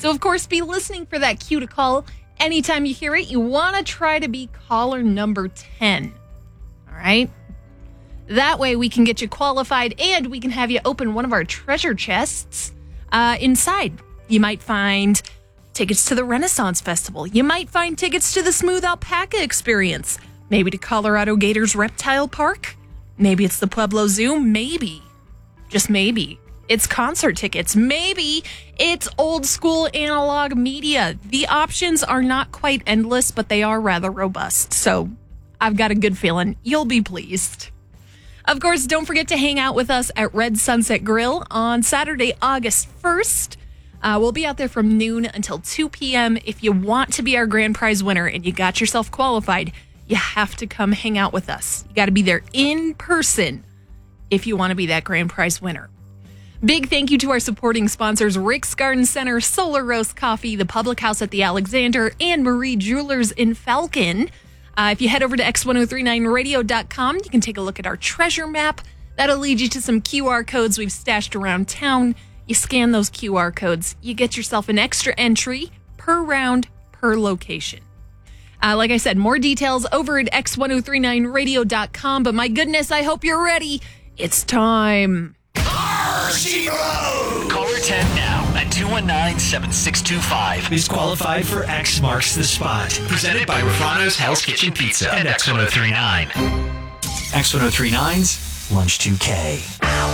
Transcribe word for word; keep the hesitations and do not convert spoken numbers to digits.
So, of course, be listening for that cue to call. Anytime you hear it, you want to try to be caller number ten. All right? That way we can get you qualified and we can have you open one of our treasure chests uh, inside. You might find tickets to the Renaissance Festival. You might find tickets to the Smooth Alpaca Experience. Maybe to Colorado Gators Reptile Park. Maybe it's the Pueblo Zoo. Maybe. Just maybe. It's concert tickets. Maybe it's old school analog media. The options are not quite endless, but they are rather robust. So I've got a good feeling you'll be pleased. Of course, don't forget to hang out with us at Red Sunset Grill on Saturday, August first. Uh, we'll be out there from noon until two p.m. If you want to be our grand prize winner and you got yourself qualified, you have to come hang out with us. You got to be there in person if you want to be that grand prize winner. Big thank you to our supporting sponsors, Rick's Garden Center, Solar Roast Coffee, the Public House at the Alexander, and Marie Jewelers in Falcon. Uh, if you head over to x ten thirty-nine radio dot com, you can take a look at our treasure map. That'll lead you to some Q R codes we've stashed around town. You scan those Q R codes, you get yourself an extra entry per round, per location. Uh, like I said, more details over at x ten thirty-nine radio dot com, but my goodness, I hope you're ready. It's time. Caller ten now at two one nine, seven six two five is qualified for X Marks the Spot. Presented by Rafano's Hell's Kitchen Pizza and X ten thirty-nine. X ten thirty-nine's Lunch two K.